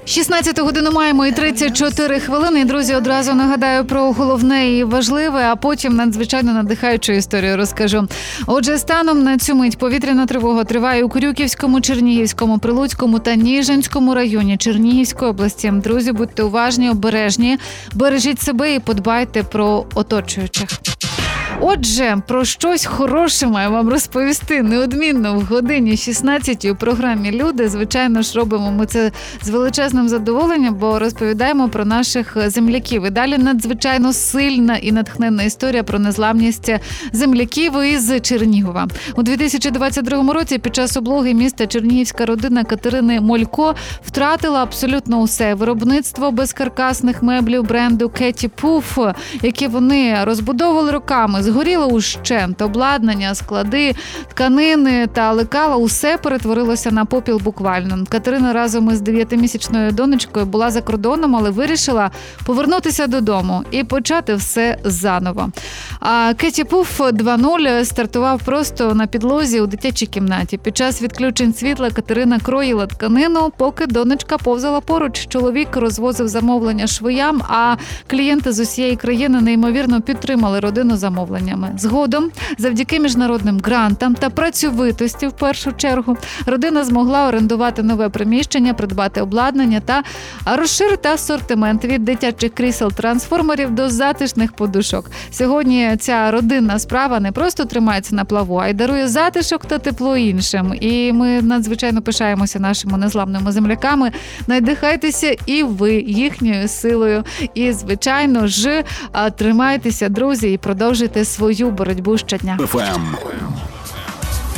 16 годину маємо і 34 хвилини. І, друзі, одразу нагадаю про головне і важливе, а потім надзвичайно надихаючу історію розкажу. Отже, станом на цю мить повітряна тривога триває у Крюківському, Чернігівському, Прилуцькому та Ніжинському районі Чернігівської області. Друзі, будьте уважні, обережні, бережіть себе і подбайте про оточуючих. Отже, про щось хороше маю вам розповісти неодмінно в годині 16 у програмі «Люди». Звичайно ж, робимо ми це з величезним задоволенням, бо розповідаємо про наших земляків. І далі надзвичайно сильна і натхненна історія про незламність земляків із Чернігова. У 2022 році під час облоги міста чернігівська родина Катерини Молько втратила абсолютно усе. Виробництво безкаркасних меблів бренду Кеті Пуф, які вони розбудовували роками, згоріло ущент. Обладнання, склади, тканини та лекала – усе перетворилося на попіл буквально. Катерина разом із 9-місячною донечкою була за кордоном, але вирішила повернутися додому і почати все заново. А Кеті Пуф 2.0 стартував просто на підлозі у дитячій кімнаті. Під час відключень світла Катерина кроїла тканину, поки донечка повзала поруч. Чоловік розвозив замовлення швоям, а клієнти з усієї країни неймовірно підтримали родину замовленнями. Згодом, завдяки міжнародним грантам та працьовитості в першу чергу, родина змогла орендувати нове приміщення, придбати обладнання та розширити асортимент від дитячих крісел-трансформерів до затишних подушок. Сьогодні ця родинна справа не просто тримається на плаву, а й дарує затишок та тепло іншим. І ми надзвичайно пишаємося нашими незламними земляками. Надихайтеся і ви їхньою силою. І, звичайно ж, тримайтеся, друзі, і продовжуйте свою боротьбу щодня. FM.